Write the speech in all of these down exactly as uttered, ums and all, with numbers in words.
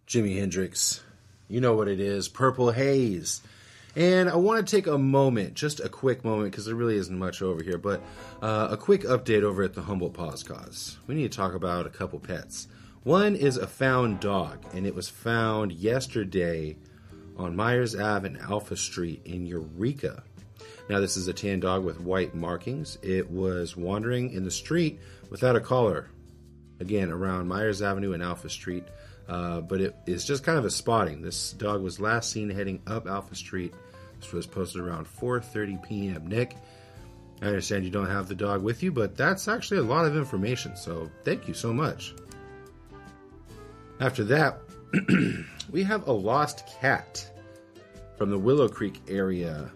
Jimi Hendrix. You know what it is, Purple Haze. And I want to take a moment, just a quick moment, because there really isn't much over here, but uh, a quick update over at the Humboldt Paws Cause. We need to talk about a couple pets. One is a found dog, and it was found yesterday on Myers Ave and Alpha Street in Eureka. Now, this is a tan dog with white markings. It was wandering in the street without a collar, again, around Myers Avenue and Alpha Street. Uh, but it is just kind of a spotting. This dog was last seen heading up Alpha Street. This was posted around four thirty p.m. Nick, I understand you don't have the dog with you, but that's actually a lot of information, so thank you so much. After that, we have a lost cat from the Willow Creek area.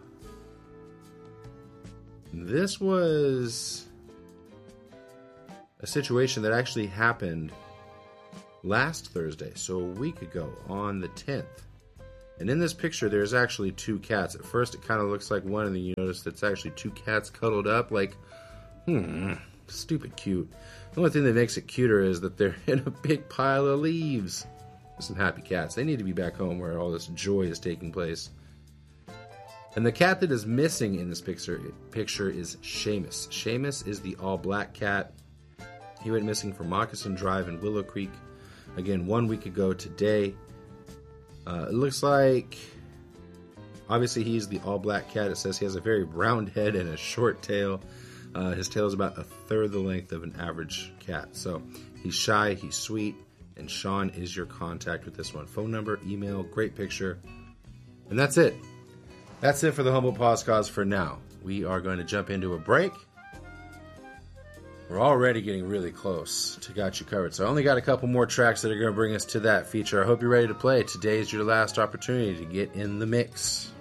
This was a situation that actually happened last Thursday, so a week ago, on the tenth. And in this picture, there's actually two cats. At first, it kind of looks like one, and then you notice it's actually two cats cuddled up, like, hmm, stupid cute. The only thing that makes it cuter is that they're in a big pile of leaves. There's some happy cats. They need to be back home where all this joy is taking place. And the cat that is missing in this picture, picture is Seamus. Seamus is the all-black cat. He went missing from Moccasin Drive in Willow Creek, again, one week ago today. Uh, it looks like, obviously he's the all-black cat. It says he has a very round head and a short tail. Uh, his tail is about a third the length of an average cat. So he's shy, he's sweet, and Sean is your contact with this one. Phone number, email, great picture. And that's it. That's it for the Humboldt Paws Cause for now. We are going to jump into a break. We're already getting really close to Got You Covered, so I only got a couple more tracks that are going to bring us to that feature. I hope you're ready to play. Today's your last opportunity to get in the mix.